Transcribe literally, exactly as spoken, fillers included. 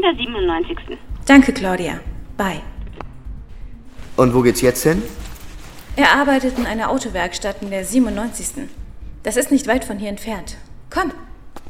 in der siebenundneunzigsten Danke, Claudia. Bye. Und wo geht's jetzt hin? Er arbeitet in einer Autowerkstatt in der siebenundneunzigsten Das ist nicht weit von hier entfernt. Komm.